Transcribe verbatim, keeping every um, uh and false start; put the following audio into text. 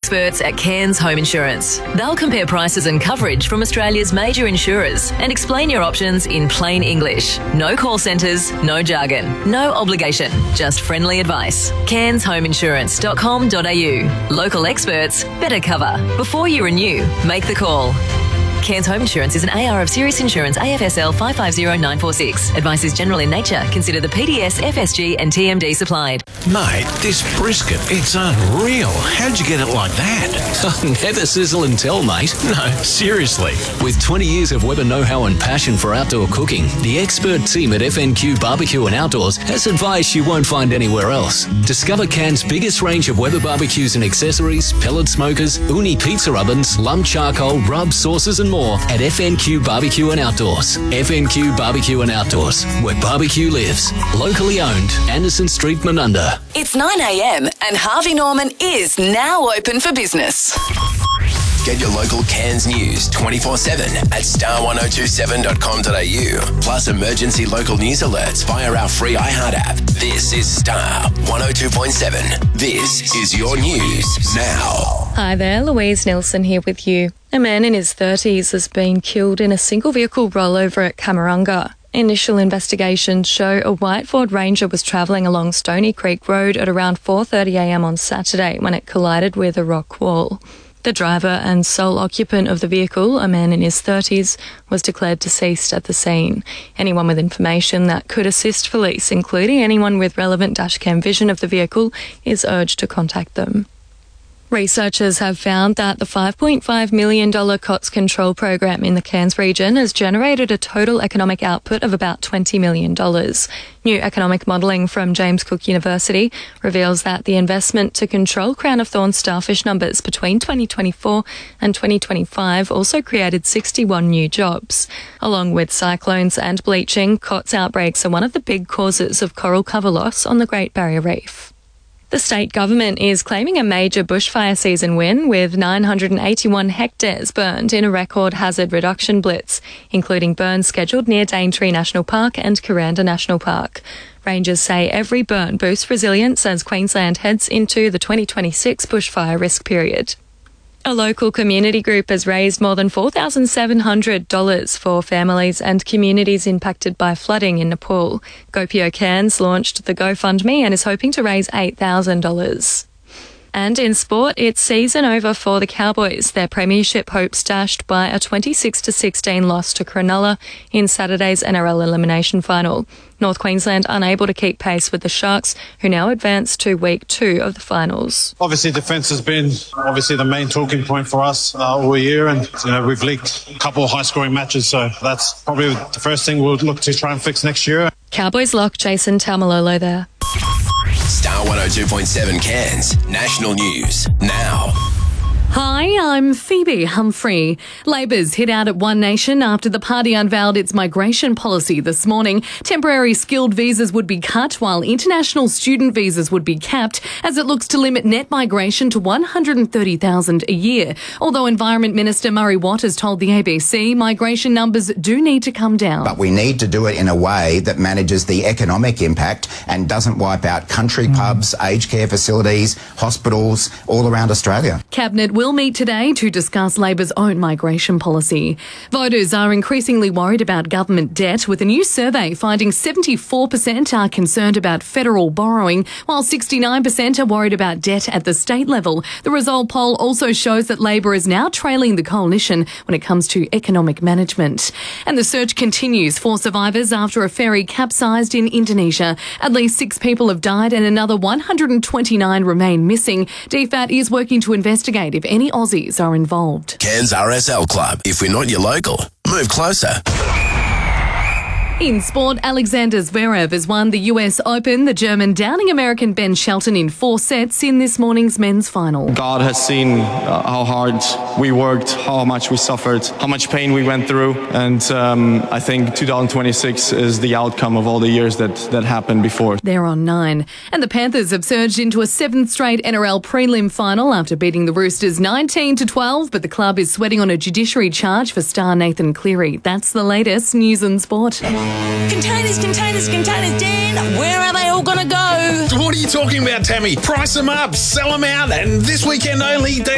experts at Cairns Home Insurance. They'll compare prices and coverage from Australia's major insurers and explain your options in plain English. No call centres, no jargon, no obligation, just friendly advice. cairns home insurance dot com dot a u. Local experts, better cover. Before you renew, make the call. Cairns Home Insurance is an A R of Serious Insurance A F S L five five zero nine four six. Advice is general in nature. Consider the P D S, F S G and T M D supplied. Mate, this brisket, it's unreal. How'd you get it like that? Never sizzle and tell, mate. No, seriously. With twenty years of Weber know-how and passion for outdoor cooking, the expert team at F N Q Barbecue and Outdoors has advice you won't find anywhere else. Discover Cairns' biggest range of Weber barbecues and accessories, pellet smokers, uni pizza ovens, lump charcoal, rubs, sauces and more at F N Q Barbecue and Outdoors. F N Q Barbecue and Outdoors, where barbecue lives. Locally owned, Anderson Street, Menunda. It's nine a m and Harvey Norman is now open for business. Get your local Cairns news twenty-four seven at star one oh two seven dot com dot a u. Plus emergency local news alerts via our free iHeart app. This is Star one oh two point seven. This is your news now. Hi there, Louise Nilsson here with you. A man in his thirties has been killed in a single vehicle rollover at Camarunga. Initial investigations show a white Ford Ranger was travelling along Stony Creek Road at around four thirty a m on Saturday when it collided with a rock wall. The driver and sole occupant of the vehicle, a man in his thirties, was declared deceased at the scene. Anyone with information that could assist police, including anyone with relevant dashcam vision of the vehicle, is urged to contact them. Researchers have found that the five point five million dollars C O T S control program in the Cairns region has generated a total economic output of about twenty million dollars. New economic modelling from James Cook University reveals that the investment to control Crown of Thorns starfish numbers between twenty twenty-four and twenty twenty-five also created sixty-one new jobs. Along with cyclones and bleaching, C O T S outbreaks are one of the big causes of coral cover loss on the Great Barrier Reef. The state government is claiming a major bushfire season win with nine hundred eighty-one hectares burned in a record hazard reduction blitz, including burns scheduled near Daintree National Park and Kuranda National Park. Rangers say every burn boosts resilience as Queensland heads into the twenty twenty-six bushfire risk period. A local community group has raised more than four thousand seven hundred dollars for families and communities impacted by flooding in Nepal. Gopio Cairns launched the GoFundMe and is hoping to raise eight thousand dollars. And in sport, it's season over for the Cowboys, their premiership hopes dashed by a twenty-six to sixteen loss to Cronulla in Saturday's N R L elimination final. North Queensland unable to keep pace with the Sharks, who now advance to week two of the finals. Obviously, defence has been obviously the main talking point for us uh, all year, and you know we've leaked a couple of high-scoring matches, so that's probably the first thing we'll look to try and fix next year. Cowboys lock Jason Taumalolo there. Star one oh two point seven Cairns National News now. Hi, I'm Phoebe Humphrey. Labor's hit out at One Nation after the party unveiled its migration policy this morning. Temporary skilled visas would be cut while international student visas would be capped as it looks to limit net migration to one hundred thirty thousand a year. Although Environment Minister Murray Watt has told the A B C migration numbers do need to come down. But we need to do it in a way that manages the economic impact and doesn't wipe out country mm. pubs, aged care facilities, hospitals all around Australia. Cabinet will meet today to discuss Labor's own migration policy. Voters are increasingly worried about government debt, with a new survey finding seventy-four percent are concerned about federal borrowing, while sixty-nine percent are worried about debt at the state level. The result poll also shows that Labor is now trailing the coalition when it comes to economic management. And the search continues for survivors after a ferry capsized in Indonesia. At least six people have died and another one hundred twenty-nine remain missing. D FAT is working to investigate if any Aussies are involved. Cairns R S L Club. If we're not your local, move closer. In sport, Alexander Zverev has won the U S Open. The German downing American Ben Shelton in four sets in this morning's men's final. God has seen uh, how hard we worked, how much we suffered, how much pain we went through, and um, I think two thousand twenty-six is the outcome of all the years that, that happened before. They're on nine. And the Panthers have surged into a seventh straight N R L prelim final after beating the Roosters nineteen to twelve, but the club is sweating on a judiciary charge for star Nathan Cleary. That's the latest news and sport. Containers, containers, containers, Dan, where are they all going to go? What are you talking about, Tammy? Price them up, sell them out, and this weekend only,